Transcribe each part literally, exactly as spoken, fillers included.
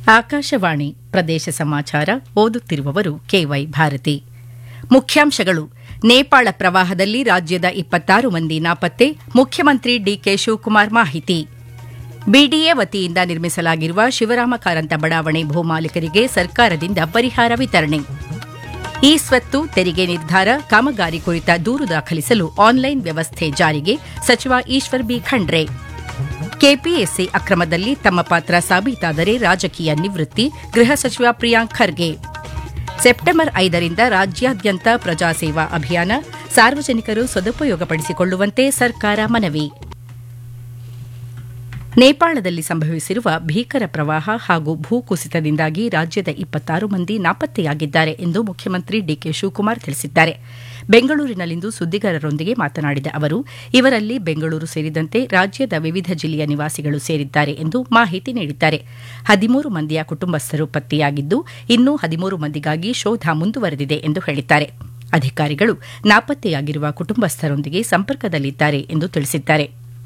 ಆಕಾಶವಾಣಿ ಪ್ರದೇಶ ಸಮಾಚಾರ ಓದುತ್ತಿರುವವರು ಕೆವೈ ಭಾರತಿ. ಮುಖ್ಯಾಂಶಗಳು. ನೇಪಾಳ ಪ್ರವಾಹದಲ್ಲಿ ರಾಜ್ಯದ ಇಪ್ಪತ್ತಾರು ಮಂದಿ ನಾಪತ್ತೆ, ಮುಖ್ಯಮಂತ್ರಿ ಡಿಕೆ ಶಿವಕುಮಾರ್ ಮಾಹಿತಿ. ಬಿಡಿಎ ವತಿಯಿಂದ ನಿರ್ಮಿಸಲಾಗಿರುವ ಶಿವರಾಮ ಕಾರಂತ ಬಡಾವಣೆ ಭೂಮಾಲೀಕರಿಗೆ ಸರ್ಕಾರದಿಂದ ಪರಿಹಾರ ವಿತರಣೆ. ಇ ಸ್ವತ್ತು ತೆರಿಗೆ ನಿರ್ಧಾರ ಕಾಮಗಾರಿ ಕುರಿತ ದೂರು ದಾಖಲಿಸಲು ಆನ್ಲೈನ್ ವ್ಯವಸ್ಥೆ ಜಾರಿಗೆ ಸಚಿವ ಈಶ್ವರ್ ಬಿ ಖಂಡ್ರೆ. ಕೆಪಿಎಸ್ಸಿ ಅಕ್ರಮದಲ್ಲಿ ತಮ್ಮ ಪಾತ್ರ ಸಾಬೀತಾದರೆ ರಾಜಕೀಯ ನಿವೃತ್ತಿ, ಗೃಹ ಸಚಿವ ಪ್ರಿಯಾಂಕ್ ಖರ್ಗೆ. ಸೆಪ್ಟೆಂಬರ್ ಐದರಿಂದ ರಾಜ್ಯಾದ್ಯಂತ ಪ್ರಜಾಸೇವಾ ಅಭಿಯಾನ, ಸಾರ್ವಜನಿಕರು ಸದುಪಯೋಗಪಡಿಸಿಕೊಳ್ಳುವಂತೆ ಸರ್ಕಾರ ಮನವಿ. ನೇಪಾಳದಲ್ಲಿ ಸಂಭವಿಸಿರುವ ಭೀಕರ ಪ್ರವಾಹ ಹಾಗೂ ಭೂಕುಸಿತದಿಂದಾಗಿ ರಾಜ್ಯದ ಇಪ್ಪತ್ತಾರು ಮಂದಿ ನಾಪತ್ತೆಯಾಗಿದ್ದಾರೆ ಎಂದು ಮುಖ್ಯಮಂತ್ರಿ ಡಿಕೆ ಶಿವಕುಮಾರ್ ತಿಳಿಸಿದ್ದಾರೆ. ಬೆಂಗಳೂರಿನಲ್ಲಿಂದು ಸುದ್ದಿಗಾರರೊಂದಿಗೆ ಮಾತನಾಡಿದ ಅವರು, ಇವರಲ್ಲಿ ಬೆಂಗಳೂರು ಸೇರಿದಂತೆ ರಾಜ್ಯದ ವಿವಿಧ ಜಿಲ್ಲೆಯ ನಿವಾಸಿಗಳು ಸೇರಿದ್ದಾರೆ ಎಂದು ಮಾಹಿತಿ ನೀಡಿದ್ದಾರೆ. ಹದಿಮೂರು ಮಂದಿಯ ಕುಟುಂಬಸ್ಥರು ಪತ್ತೆಯಾಗಿದ್ದು, ಇನ್ನೂ ಹದಿಮೂರು ಮಂದಿಗಾಗಿ ಶೋಧ ಮುಂದುವರೆದಿದೆ ಎಂದು ಹೇಳಿದ್ದಾರೆ. ಅಧಿಕಾರಿಗಳು ನಾಪತ್ತೆಯಾಗಿರುವ ಕುಟುಂಬಸ್ಥರೊಂದಿಗೆ ಸಂಪರ್ಕದಲ್ಲಿದ್ದಾರೆ ಎಂದು ತಿಳಿಸಿದ್ದಾರೆ.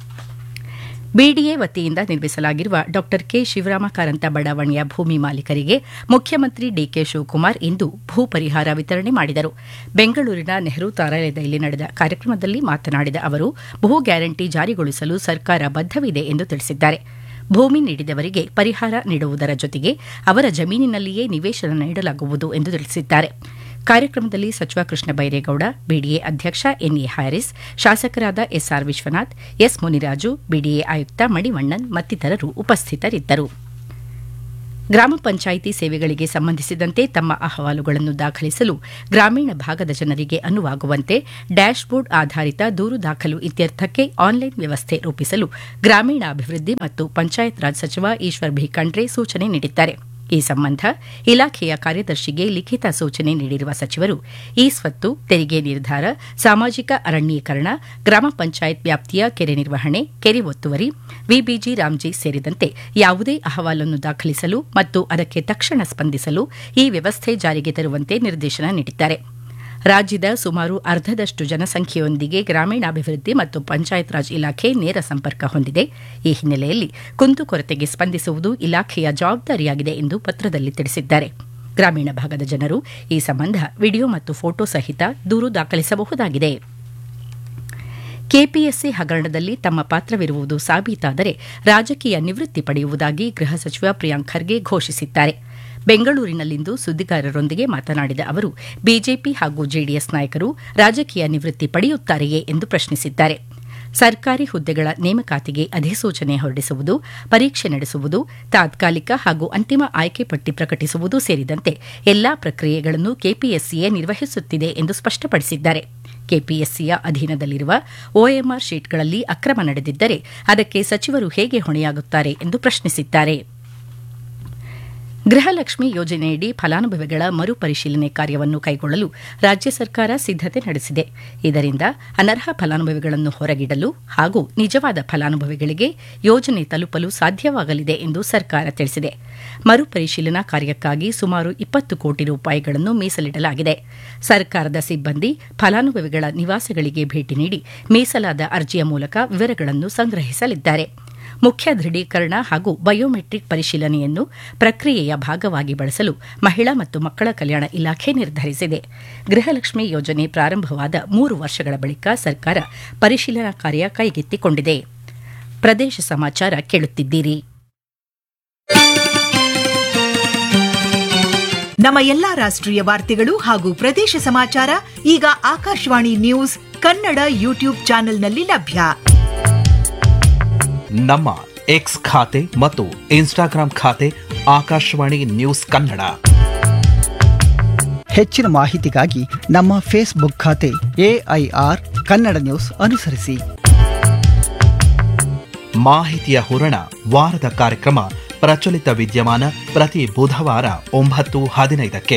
ಬಿಡಿಎ ವತಿಯಿಂದ ನಿರ್ಮಿಸಲಾಗಿರುವ ಡಾ ಕೆ ಶಿವರಾಮ ಕಾರಂತ ಬಡಾವಣೆಯ ಭೂಮಿ ಮಾಲೀಕರಿಗೆ ಮುಖ್ಯಮಂತ್ರಿ ಡಿಕೆ ಶಿವಕುಮಾರ್ ಇಂದು ಭೂ ಪರಿಹಾರ ವಿತರಣೆ ಮಾಡಿದರು. ಬೆಂಗಳೂರಿನ ನೆಹರು ತಾರಾಲಯದಲ್ಲಿ ನಡೆದ ಕಾರ್ಯಕ್ರಮದಲ್ಲಿ ಮಾತನಾಡಿದ ಅವರು, ಭೂ ಗ್ಯಾರಂಟಿ ಜಾರಿಗೊಳಿಸಲು ಸರ್ಕಾರ ಬದ್ದವಿದೆ ಎಂದು ತಿಳಿಸಿದ್ದಾರೆ. ಭೂಮಿ ನೀಡಿದವರಿಗೆ ಪರಿಹಾರ ನೀಡುವುದರ ಜೊತೆಗೆ ಅವರ ಜಮೀನಿನಲ್ಲಿಯೇ ನಿವೇಶನ ನೀಡಲಾಗುವುದು ಎಂದು ತಿಳಿಸಿದ್ದಾರೆ. ಕಾರ್ಯಕ್ರಮದಲ್ಲಿ ಸಚಿವ ಕೃಷ್ಣ ಬೈರೇಗೌಡ, ಬಿಡಿಎ ಅಧ್ಯಕ್ಷ ಎನ್ಎ ಹ್ಯಾರಿಸ್, ಶಾಸಕರಾದ S R Vishwanath, S Muniraju, BDA ಆಯುಕ್ತ ಮಣಿವಣ್ಣನ್ ಮತ್ತಿತರರು ಉಪಸ್ಥಿತರಿದ್ದರು. ಗ್ರಾಮ ಪಂಚಾಯಿತಿ ಸೇವೆಗಳಿಗೆ ಸಂಬಂಧಿಸಿದಂತೆ ತಮ್ಮ ಅಹವಾಲುಗಳನ್ನು ದಾಖಲಿಸಲು ಗ್ರಾಮೀಣ ಭಾಗದ ಜನರಿಗೆ ಅನುವಾಗುವಂತೆ ಡ್ಯಾಶ್ಬೋರ್ಡ್ ಆಧಾರಿತ ದೂರು ದಾಖಲು ಇತ್ಯರ್ಥಕ್ಕೆ ಆನ್ಲೈನ್ ವ್ಯವಸ್ಥೆ ರೂಪಿಸಲು ಗ್ರಾಮೀಣಾಭಿವೃದ್ಧಿ ಮತ್ತು ಪಂಚಾಯತ್ ರಾಜ್ ಸಚಿವ ಈಶ್ವರ್ ಬಿ ಖಂಡ್ರೆ ಸೂಚನೆ ನೀಡಿದ್ದಾರೆ. ಈ ಸಂಬಂಧ ಇಲಾಖೆಯ ಕಾರ್ಯದರ್ಶಿಗೆ ಲಿಖಿತ ಸೂಚನೆ ನೀಡಿರುವ ಸಚಿವರು, ಇ ಸ್ವತ್ತು ತೆರಿಗೆ ನಿರ್ಧಾರ, ಸಾಮಾಜಿಕ ಅರಣ್ಯೀಕರಣ, ಗ್ರಾಮ ಪಂಚಾಯತ್ ವ್ಯಾಪ್ತಿಯ ಕೆರೆ ನಿರ್ವಹಣೆ, ಕೆರೆ ಒತ್ತುವರಿ, ವಿಬಿಜಿ ರಾಮ್ಜಿ ಸೇರಿದಂತೆ ಯಾವುದೇ ಅಹವಾಲನ್ನು ದಾಖಲಿಸಲು ಮತ್ತು ಅದಕ್ಕೆ ತಕ್ಷಣ ಸ್ಪಂದಿಸಲು ಈ ವ್ಯವಸ್ಥೆ ಜಾರಿಗೆ ತರುವಂತೆ ನಿರ್ದೇಶನ ನೀಡಿದ್ದಾರೆ. ರಾಜ್ಯದ ಸುಮಾರು ಅರ್ಧದಷ್ಟು ಜನಸಂಖ್ಯೆಯೊಂದಿಗೆ ಗ್ರಾಮೀಣಾಭಿವೃದ್ಧಿ ಮತ್ತು ಪಂಚಾಯತ್ ರಾಜ್ ಇಲಾಖೆ ನೇರ ಸಂಪರ್ಕ ಹೊಂದಿದೆ. ಈ ಹಿನ್ನೆಲೆಯಲ್ಲಿ ಕುಂದುಕೊರತೆಗೆ ಸ್ಪಂದಿಸುವುದು ಇಲಾಖೆಯ ಜವಾಬ್ದಾರಿಯಾಗಿದೆ ಎಂದು ಪತ್ರದಲ್ಲಿ ತಿಳಿಸಿದ್ದಾರೆ. ಗ್ರಾಮೀಣ ಭಾಗದ ಜನರು ಈ ಸಂಬಂಧ ವಿಡಿಯೋ ಮತ್ತು ಫೋಟೋ ಸಹಿತ ದೂರು ದಾಖಲಿಸಬಹುದಾಗಿದೆ. ಕೆಪಿಎಸ್ಸಿ ಹಗರಣದಲ್ಲಿ ತಮ್ಮ ಪಾತ್ರವಿರುವುದು ಸಾಬೀತಾದರೆ ರಾಜಕೀಯ ನಿವೃತ್ತಿ ಪಡೆಯುವುದಾಗಿ ಗೃಹ ಸಚಿವ ಪ್ರಿಯಾಂಕ್ ಖರ್ಗೆ ಘೋಷಿಸಿದ್ದಾರೆ. ಬೆಂಗಳೂರಿನಲ್ಲಿಂದು ಸುದ್ದಿಗಾರರೊಂದಿಗೆ ಮಾತನಾಡಿದ ಅವರು, ಬಿಜೆಪಿ ಹಾಗೂ ಜೆಡಿಎಸ್ ನಾಯಕರು ರಾಜಕೀಯ ನಿವೃತ್ತಿ ಪಡೆಯುತ್ತಾರೆಯೇ ಎಂದು ಪ್ರಶ್ನಿಸಿದ್ದಾರೆ. ಸರ್ಕಾರಿ ಹುದ್ದೆಗಳ ನೇಮಕಾತಿಗೆ ಅಧಿಸೂಚನೆ ಹೊರಡಿಸುವುದು, ಪರೀಕ್ಷೆ ನಡೆಸುವುದು, ತಾತ್ಕಾಲಿಕ ಹಾಗೂ ಅಂತಿಮ ಆಯ್ಕೆ ಪಟ್ಟಿ ಪ್ರಕಟಿಸುವುದು ಸೇರಿದಂತೆ ಎಲ್ಲಾ ಪ್ರಕ್ರಿಯೆಗಳನ್ನು ಕೆಪಿಎಸ್ಸಿಯೇ ನಿರ್ವಹಿಸುತ್ತಿದೆ ಎಂದು ಸ್ಪಷ್ಟಪಡಿಸಿದ್ದಾರೆ. ಕೆಪಿಎಸ್ಸಿಯ ಅಧೀನದಲ್ಲಿರುವ ಒಎಂಆರ್ ಶೀಟ್ಗಳಲ್ಲಿ ಅಕ್ರಮ ನಡೆದಿದ್ದರೆ ಅದಕ್ಕೆ ಸಚಿವರು ಹೇಗೆ ಹೊಣೆಯಾಗುತ್ತಾರೆ ಎಂದು ಪ್ರಶ್ನಿಸಿದ್ದಾರೆ. ಗೃಹಲಕ್ಷ್ಮಿ ಯೋಜನೆಯಡಿ ಫಲಾನುಭವಿಗಳ ಮರುಪರಿಶೀಲನೆ ಕಾರ್ಯವನ್ನು ಕೈಗೊಳ್ಳಲು ರಾಜ್ಯ ಸರ್ಕಾರ ಸಿದ್ದತೆ ನಡೆಸಿದೆ. ಇದರಿಂದ ಅನರ್ಹ ಫಲಾನುಭವಿಗಳನ್ನು ಹೊರಗಿಡಲು ಹಾಗೂ ನಿಜವಾದ ಫಲಾನುಭವಿಗಳಿಗೆ ಯೋಜನೆ ತಲುಪಲು ಸಾಧ್ಯವಾಗಲಿದೆ ಎಂದು ಸರ್ಕಾರ ತಿಳಿಸಿದೆ. ಮರುಪರಿಶೀಲನಾ ಕಾರ್ಯಕ್ಕಾಗಿ ಸುಮಾರು ಇಪ್ಪತ್ತು ಕೋಟಿ ರೂಪಾಯಿಗಳನ್ನು ಮೀಸಲಿಡಲಾಗಿದೆ. ಸರ್ಕಾರದ ಸಿಬ್ಬಂದಿ ಫಲಾನುಭವಿಗಳ ನಿವಾಸಗಳಿಗೆ ಭೇಟಿ ನೀಡಿ ಮೀಸಲಾದ ಅರ್ಜಿಯ ಮೂಲಕ ವಿವರಗಳನ್ನು ಸಂಗ್ರಹಿಸಲಿದ್ದಾರೆ. ಮುಖ್ಯ ದೃಢೀಕರಣ ಹಾಗೂ ಬಯೋಮೆಟ್ರಿಕ್ ಪರಿಶೀಲನೆಯನ್ನು ಪ್ರಕ್ರಿಯೆಯ ಭಾಗವಾಗಿ ಬಳಸಲು ಮಹಿಳಾ ಮತ್ತು ಮಕ್ಕಳ ಕಲ್ಯಾಣ ಇಲಾಖೆ ನಿರ್ಧರಿಸಿದೆ. ಗೃಹಲಕ್ಷ್ಮಿ ಯೋಜನೆ ಪ್ರಾರಂಭವಾದ ಮೂರು ವರ್ಷಗಳ ಬಳಿಕ ಸರ್ಕಾರ ಪರಿಶೀಲನಾ ಕಾರ್ಯ ಕೈಗೆತ್ತಿಕೊಂಡಿದೆ. ಪ್ರದೇಶ ಸಮಾಚಾರ ಕೇಳುತ್ತಿದ್ದೀರಿ. ನಮ್ಮ ಎಲ್ಲಾ ರಾಷ್ಟ್ರೀಯ ವಾರ್ತೆಗಳು ಹಾಗೂ ಪ್ರದೇಶ ಸಮಾಚಾರ ಈಗ ಆಕಾಶವಾಣಿ ನ್ಯೂಸ್ ಕನ್ನಡ ಯೂಟ್ಯೂಬ್ ಚಾನೆಲ್ನಲ್ಲಿ ಲಭ್ಯ. ನಮ್ಮ ಎಕ್ಸ್ ಖಾತೆ ಮತ್ತು ಇನ್ಸ್ಟಾಗ್ರಾಂ ಖಾತೆ ಆಕಾಶವಾಣಿ ನ್ಯೂಸ್ ಕನ್ನಡ. ಹೆಚ್ಚಿನ ಮಾಹಿತಿಗಾಗಿ ನಮ್ಮ ಫೇಸ್ಬುಕ್ ಖಾತೆ ಎಐಆರ್ ಕನ್ನಡ ನ್ಯೂಸ್ ಅನುಸರಿಸಿ. ಮಾಹಿತಿಯ ಹೂರಣ ವಾರದ ಕಾರ್ಯಕ್ರಮ ಪ್ರಚಲಿತ ವಿದ್ಯಮಾನ ಪ್ರತಿ ಬುಧವಾರ ಒಂಬತ್ತು ಹದಿನೈದಕ್ಕೆ.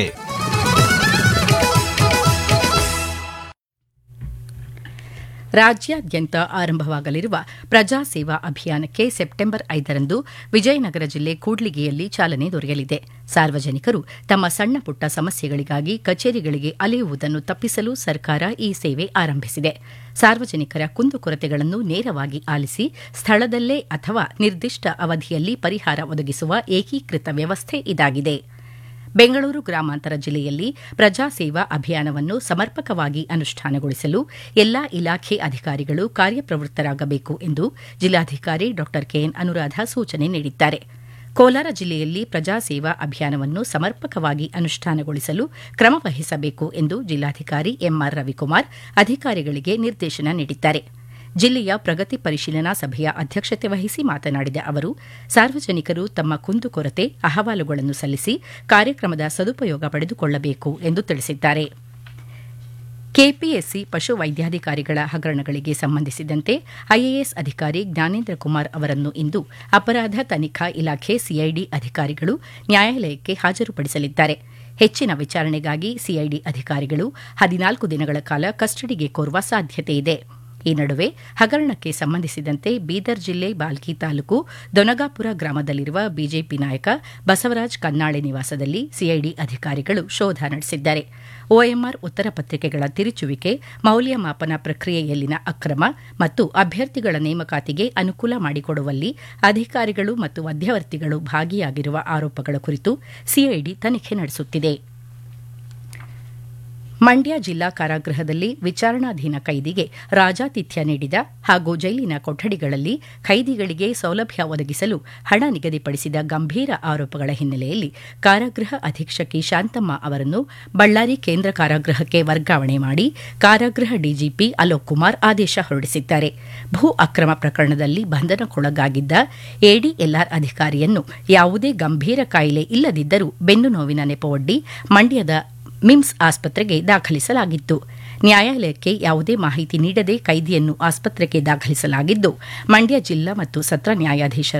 ರಾಜ್ಯಾದ್ಯಂತ ಆರಂಭವಾಗಲಿರುವ ಪ್ರಜಾ ಸೇವಾ ಅಭಿಯಾನಕ್ಕೆ ಸೆಪ್ಟೆಂಬರ್ ಐದರಂದು ವಿಜಯನಗರ ಜಿಲ್ಲೆ ಕೂಡ್ಲಿಗಿಯಲ್ಲಿ ಚಾಲನೆ ದೊರೆಯಲಿದೆ. ಸಾರ್ವಜನಿಕರು ತಮ್ಮ ಸಣ್ಣ ಪುಟ್ಟ ಸಮಸ್ಯೆಗಳಿಗಾಗಿ ಕಚೇರಿಗಳಿಗೆ ಅಲೆಯುವುದನ್ನು ತಪ್ಪಿಸಲು ಸರ್ಕಾರ ಈ ಸೇವೆ ಆರಂಭಿಸಿದೆ. ಸಾರ್ವಜನಿಕರ ಕುಂದುಕೊರತೆಗಳನ್ನು ನೇರವಾಗಿ ಆಲಿಸಿ ಸ್ಥಳದಲ್ಲೇ ಅಥವಾ ನಿರ್ದಿಷ್ಟ ಅವಧಿಯಲ್ಲಿ ಪರಿಹಾರ ಒದಗಿಸುವ ಏಕೀಕೃತ ವ್ಯವಸ್ಥೆ ಇದಾಗಿದೆ. ಬೆಂಗಳೂರು ಗ್ರಾಮಾಂತರ ಜಿಲ್ಲೆಯಲ್ಲಿ ಪ್ರಜಾ ಸೇವಾ ಅಭಿಯಾನವನ್ನು ಸಮರ್ಪಕವಾಗಿ ಅನುಷ್ಠಾನಗೊಳಿಸಲು ಎಲ್ಲಾ ಇಲಾಖೆ ಅಧಿಕಾರಿಗಳು ಕಾರ್ಯಪ್ರವೃತ್ತರಾಗಬೇಕು ಎಂದು ಜಿಲ್ಲಾಧಿಕಾರಿ ಡಾ ಕೆಎನ್ ಅನುರಾಧ ಸೂಚನೆ ನೀಡಿದ್ದಾರೆ. ಕೋಲಾರ ಜಿಲ್ಲೆಯಲ್ಲಿ ಪ್ರಜಾ ಸೇವಾ ಅಭಿಯಾನವನ್ನು ಸಮರ್ಪಕವಾಗಿ ಅನುಷ್ಠಾನಗೊಳಿಸಲು ಕ್ರಮ ವಹಿಸಬೇಕು ಎಂದು ಜಿಲ್ಲಾಧಿಕಾರಿ ಎಂಆರ್ ರವಿಕುಮಾರ್ ಅಧಿಕಾರಿಗಳಿಗೆ ನಿರ್ದೇಶನ ನೀಡಿದ್ದಾರೆ. ಜಿಲ್ಲೆಯ ಪ್ರಗತಿ ಪರಿಶೀಲನಾ ಸಭೆಯ ಅಧ್ಯಕ್ಷತೆ ವಹಿಸಿ ಮಾತನಾಡಿದ ಅವರು, ಸಾರ್ವಜನಿಕರು ತಮ್ಮ ಕುಂದುಕೊರತೆ ಅಹವಾಲುಗಳನ್ನು ಸಲ್ಲಿಸಿ ಕಾರ್ಯಕ್ರಮದ ಸದುಪಯೋಗ ಪಡೆದುಕೊಳ್ಳಬೇಕು ಎಂದು ತಿಳಿಸಿದ್ದಾರೆ. ಕೆಪಿಎಸ್ಸಿ ಪಶು ವೈದ್ಯಾಧಿಕಾರಿಗಳ ಹಗರಣಗಳಿಗೆ ಸಂಬಂಧಿಸಿದಂತೆ ಐಎಎಸ್ ಅಧಿಕಾರಿ ಜ್ಞಾನೇಂದ್ರ ಕುಮಾರ್ ಅವರನ್ನು ಇಂದು ಅಪರಾಧ ತನಿಖಾ ಇಲಾಖೆ ಸಿಐಡಿ ಅಧಿಕಾರಿಗಳು ನ್ಯಾಯಾಲಯಕ್ಕೆ ಹಾಜರುಪಡಿಸಲಿದ್ದಾರೆ. ಹೆಚ್ಚಿನ ವಿಚಾರಣೆಗಾಗಿ ಸಿಐಡಿ ಅಧಿಕಾರಿಗಳು ಹದಿನಾಲ್ಕು ದಿನಗಳ ಕಾಲ ಕಸ್ಟಡಿಗೆ ಕೋರುವ ಸಾಧ್ಯತೆಯಿದೆ. ಈ ನಡುವೆ ಹಗರಣಕ್ಕೆ ಸಂಬಂಧಿಸಿದಂತೆ ಬೀದರ್ ಜಿಲ್ಲೆ ಬಾಲ್ಕಿ ತಾಲೂಕು ದೊನಗಾಪುರ ಗ್ರಾಮದಲ್ಲಿರುವ ಬಿಜೆಪಿ ನಾಯಕ ಬಸವರಾಜ್ ಕನ್ನಾಳೆ ನಿವಾಸದಲ್ಲಿ ಸಿಐಡಿ ಅಧಿಕಾರಿಗಳು ಶೋಧ ನಡೆಸಿದ್ದಾರೆ. ಒಎಂಆರ್ ಉತ್ತರ ಪತ್ರಿಕೆಗಳ ತಿರುಚುವಿಕೆ, ಮೌಲ್ಯಮಾಪನ ಪ್ರಕ್ರಿಯೆಯಲ್ಲಿನ ಅಕ್ರಮ ಮತ್ತು ಅಭ್ಯರ್ಥಿಗಳ ನೇಮಕಾತಿಗೆ ಅನುಕೂಲ ಮಾಡಿಕೊಡುವಲ್ಲಿ ಅಧಿಕಾರಿಗಳು ಮತ್ತು ಮಧ್ಯವರ್ತಿಗಳು ಭಾಗಿಯಾಗಿರುವ ಆರೋಪಗಳ ಕುರಿತು ಸಿಐಡಿ ತನಿಖೆ ನಡೆಸುತ್ತಿದೆ. ಮಂಡ್ಯ ಜಿಲ್ಲಾ ಕಾರಾಗೃಹದಲ್ಲಿ ವಿಚಾರಣಾಧೀನ ಕೈದಿಗೆ ರಾಜಾತಿಥ್ಯ ನೀಡಿದ ಹಾಗೂ ಜೈಲಿನ ಕೊಠಡಿಗಳಲ್ಲಿ ಖೈದಿಗಳಿಗೆ ಸೌಲಭ್ಯ ಒದಗಿಸಲು ಹಣ ನಿಗದಿಪಡಿಸಿದ ಗಂಭೀರ ಆರೋಪಗಳ ಹಿನ್ನೆಲೆಯಲ್ಲಿ ಕಾರಾಗೃಹ ಅಧೀಕ್ಷಕಿ ಶಾಂತಮ್ಮ ಅವರನ್ನು ಬಳ್ಳಾರಿ ಕೇಂದ್ರ ಕಾರಾಗೃಹಕ್ಕೆ ವರ್ಗಾವಣೆ ಮಾಡಿ ಕಾರಾಗೃಹ ಡಿಜಿಪಿ ಅಲೋಕ್ ಕುಮಾರ್ ಆದೇಶ ಹೊರಡಿಸಿದ್ದಾರೆ. ಭೂ ಅಕ್ರಮ ಪ್ರಕರಣದಲ್ಲಿ ಬಂಧನಕ್ಕೊಳಗಾಗಿದ್ದ ಎಡಿಎಲ್ಆರ್ ಅಧಿಕಾರಿಯನ್ನು ಯಾವುದೇ ಗಂಭೀರ ಕಾಯಿಲೆ ಇಲ್ಲದಿದ್ದರೂ ಬೆನ್ನು ನೋವಿನ ನೆಪವೊಡ್ಡಿ ಮಂಡ್ಯದ ಮಿಮ್ಸ್ ಆಸ್ಪತ್ರೆಗೆ ದಾಖಲಿಸಲಾಗಿತ್ತು. ನ್ಯಾಯಾಲಯಕ್ಕೆ ಯಾವುದೇ ಮಾಹಿತಿ ನೀಡದೆ ಕೈದಿಯನ್ನು ಆಸ್ಪತ್ರೆಗೆ ದಾಖಲಿಸಲಾಗಿದ್ದು, ಮಂಡ್ಯ ಜಿಲ್ಲಾ ಮತ್ತು ಸತ್ರ ನ್ಯಾಯಾಧೀಶರ